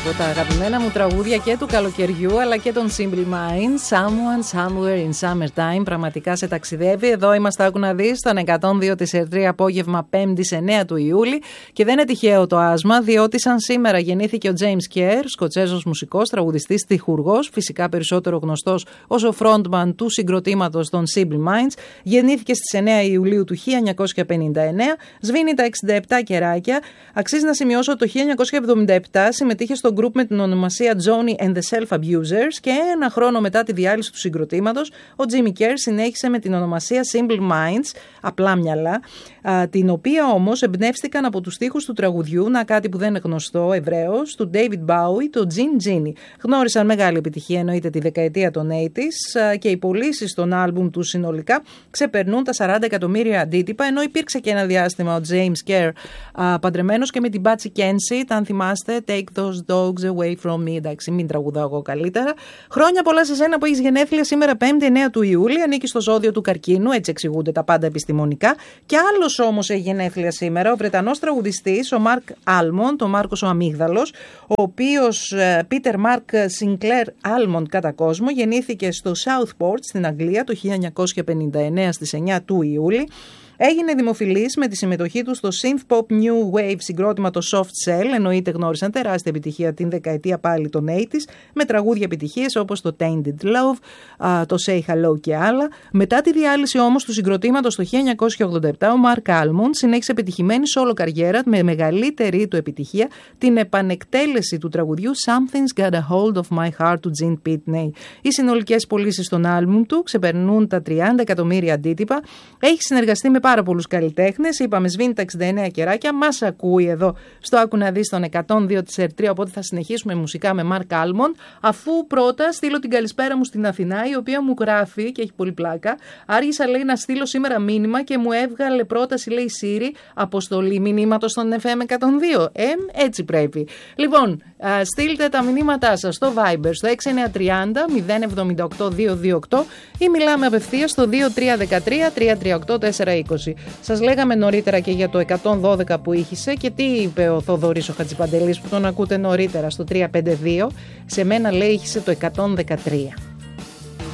από τα αγαπημένα μου τραγούδια και του καλοκαιριού αλλά και των Simple Minds. Someone Somewhere in Summertime. Πραγματικά σε ταξιδεύει. Εδώ είμαστε, άκου να δεις, στον 102,3 απόγευμα 5η 9 του Ιούλη. Και δεν είναι τυχαίο το άσμα, διότι σαν σήμερα γεννήθηκε ο James Kerr, Σκοτσέζος μουσικός, τραγουδιστής, στιχουργός, φυσικά περισσότερο γνωστός ως ο frontman του συγκροτήματος των Simple Minds. Γεννήθηκε στις 9 Ιουλίου του 1959. Σβήνει τα 67 κεράκια. Αξίζει να σημειώσω ότι το 1977 συμμετείχε στο group με την ονομασία Johnny and the Self-Abusers και ένα χρόνο μετά τη διάλυση του συγκροτήματος, ο Jimmy Kerr συνέχισε με την ονομασία Simple Minds, απλά μυαλά, την οποία όμως εμπνεύστηκαν από τους στίχους του τραγουδιού, να κάτι που δεν είναι γνωστό ευρέως, του David Bowie, το Gin Genie. Γνώρισαν μεγάλη επιτυχία εννοείται τη δεκαετία των 80s και οι πωλήσεις των άλμπουμ του συνολικά ξεπερνούν τα 40 εκατομμύρια αντίτυπα, ενώ υπήρξε και ένα διάστημα ο James Kerr παντρεμένος και με την Patsy Kensit, αν θυμάστε, Take those dogs away from me. Εντάξει, μην τραγουδάω εγώ καλύτερα. Χρόνια πολλά σε σένα που έχεις γενέθλια σήμερα 5η 9 του Ιούλη, ανήκει στο ζώδιο του καρκίνου, έτσι εξηγούνται τα πάντα επιστημονικά. Και άλλος όμως έχει γενέθλια σήμερα, ο Βρετανός τραγουδιστής, ο Μάρκ Άλμοντ, ο Μάρκος ο Αμύγδαλος, ο οποίος Peter Mark Sinclair Almond κατά κόσμο, γεννήθηκε στο Southport στην Αγγλία το 1959 στις 9 του Ιούλη. Έγινε δημοφιλής με τη συμμετοχή του στο synth pop new wave συγκρότημα το Soft Cell, εννοείται γνώρισαν τεράστια επιτυχία την δεκαετία πάλι των 80s, με τραγούδια επιτυχίες όπως το Tainted Love, το Say Hello και άλλα. Μετά τη διάλυση όμως του συγκροτήματος το 1987, ο Mark Almond συνέχισε πετυχημένη solo καριέρα με μεγαλύτερη του επιτυχία την επανεκτέλεση του τραγουδιού Something's Got a Hold of My Heart του Gene Pitney. Οι συνολικές πωλήσεις των άλμπουμ του ξεπερνούν τα 30 εκατομμύρια αντίτυπα. Έχει συνεργαστεί με πάρα πολλούς καλλιτέχνες. Είπαμε, σβήνει τα 69 κεράκια. Μας ακούει εδώ στο Άκου να δεις τον 102,3. Οπότε θα συνεχίσουμε μουσικά με Mark Almond. Αφού πρώτα στείλω την καλησπέρα μου στην Αθηνά, η οποία μου γράφει και έχει πολύ πλάκα. Άργησα, λέει, να στείλω σήμερα μήνυμα και μου έβγαλε πρόταση, λέει, Siri, αποστολή μηνύματος στον FM 102. Έτσι πρέπει. Λοιπόν, στείλτε τα μηνύματά σας στο Viber στο 6930 078 228 ή μιλάμε απευθείας στο 2313 338 420. Σας λέγαμε νωρίτερα και για το 112 που ήχησε και τι είπε ο Θοδωρής ο Χατζηπαντελής που τον ακούτε νωρίτερα στο 352. Σε μένα, λέει, ήχησε το 113.